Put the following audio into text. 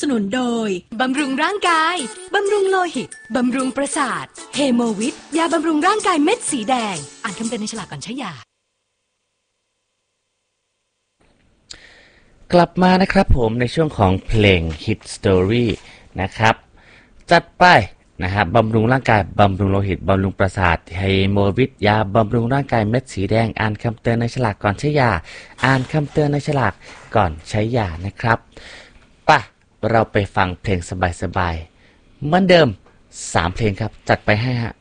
สนุนโดยบำรุงร่างกายบำรุงโลหิตบำรุงประสาทเฮโมวิทยาบำรุงร่างกายเม็ดสีแดงอ่านคำเตือนในฉลากก่อนใช้ยากลับมานะครับผมในช่วงของเพลง Hit Story นะครับจัดไปนะครับบำรุงร่างกายบำรุงโลหิตบำรุงประสาทไฮโมวิทยาบำรุงร่างกายเม็ดสีแดงอ่านคำเตือนในฉลากก่อนใช้ยาอ่านคำเตือนในฉลากก่อนใช้ยานะครับป่ะเราไปฟังเพลงสบายๆเหมือนเดิม3เพลงครับจัดไปให้ฮะ